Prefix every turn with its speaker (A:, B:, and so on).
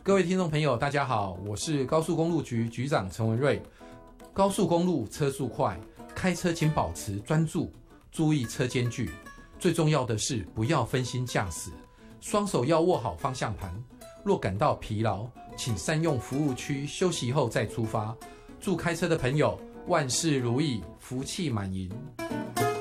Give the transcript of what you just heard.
A: 各位听众朋友大家好，我是高速公路局局长陈文瑞。高速公路车速快，开车请保持专注，注意车间距，最重要的是不要分心驾驶，双手要握好方向盘。若感到疲劳，请善用服务区休息后再出发。祝开车的朋友万事如意，福气满盈。